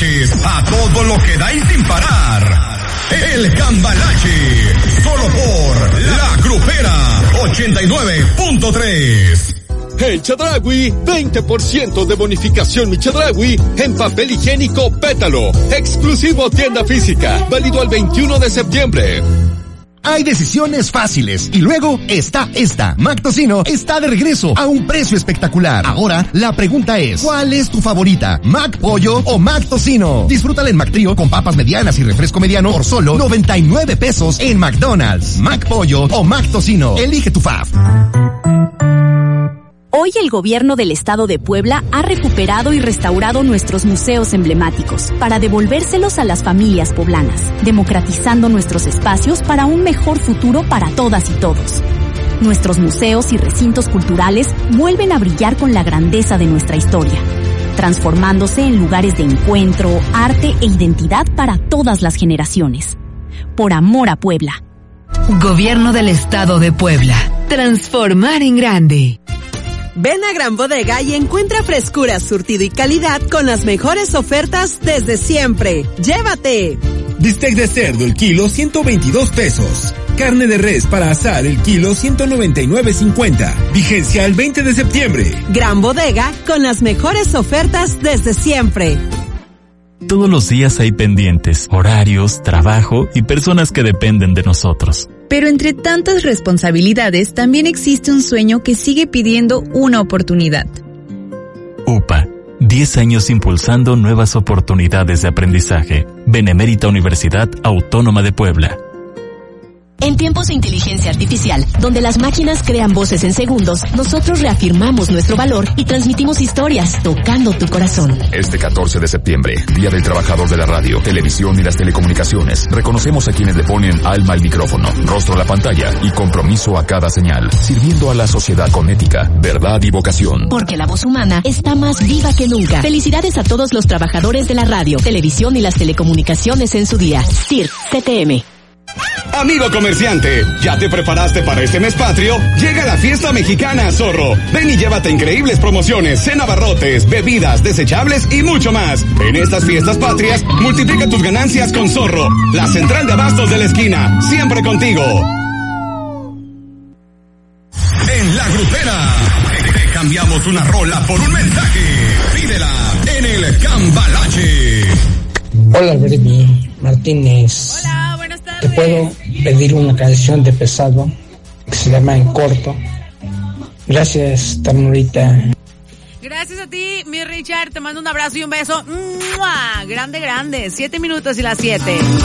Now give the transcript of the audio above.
cambalaches a todo lo que da y sin parar. El Cambalache, solo por La Grupera 89.3. El Chedraui, 20% de bonificación Mi Chedraui en papel higiénico Pétalo. Exclusivo tienda física, válido al 21 de septiembre. Hay decisiones fáciles y luego está esta. Mac Tocino está de regreso a un precio espectacular. Ahora, la pregunta es, ¿cuál es tu favorita? ¿Mac Pollo o Mac Tocino? Disfrútala en Mac Trío con papas medianas y refresco mediano por solo 99 pesos en McDonald's. Mac Pollo o Mac Tocino. Elige tu fav. Hoy el gobierno del estado de Puebla ha recuperado y restaurado nuestros museos emblemáticos para devolvérselos a las familias poblanas, democratizando nuestros espacios para un mejor futuro para todas y todos. Nuestros museos y recintos culturales vuelven a brillar con la grandeza de nuestra historia, transformándose en lugares de encuentro, arte e identidad para todas las generaciones. Por amor a Puebla. Gobierno del estado de Puebla. Transformar en grande. Ven a Gran Bodega y encuentra frescura, surtido y calidad con las mejores ofertas desde siempre. ¡Llévate! Bistec de cerdo el kilo 122 pesos. Carne de res para asar el kilo 199.50. Vigencia el 20 de septiembre. Gran Bodega con las mejores ofertas desde siempre. Todos los días hay pendientes, horarios, trabajo y personas que dependen de nosotros. Pero entre tantas responsabilidades también existe un sueño que sigue pidiendo una oportunidad. UPA, 10 años impulsando nuevas oportunidades de aprendizaje. Benemérita Universidad Autónoma de Puebla. En tiempos de inteligencia artificial, donde las máquinas crean voces en segundos, nosotros reafirmamos nuestro valor y transmitimos historias tocando tu corazón. Este 14 de septiembre, Día del Trabajador de la Radio, Televisión y las Telecomunicaciones, reconocemos a quienes le ponen alma al micrófono, rostro a la pantalla y compromiso a cada señal, sirviendo a la sociedad con ética, verdad y vocación. Porque la voz humana está más viva que nunca. Felicidades a todos los trabajadores de la radio, televisión y las telecomunicaciones en su día. CIR, CTM. Amigo comerciante, ¿ya te preparaste para este mes patrio? Llega la fiesta mexicana a Zorro. Ven y llévate increíbles promociones en abarrotes, bebidas, desechables y mucho más. En estas fiestas patrias, multiplica tus ganancias con Zorro, la central de abastos de la esquina, siempre contigo. En La Grupera, te cambiamos una rola por un mensaje. Pídela en el Cambalache. Hola, Verdi Martínez. Hola, buenas tardes. ¿Te puedo pedir una canción de Pesado que se llama En Corto? Gracias, ternurita. Gracias a ti, mi Richard. Te mando un abrazo y un beso. ¡Mua! Grande, grande. 7 minutos y las 7.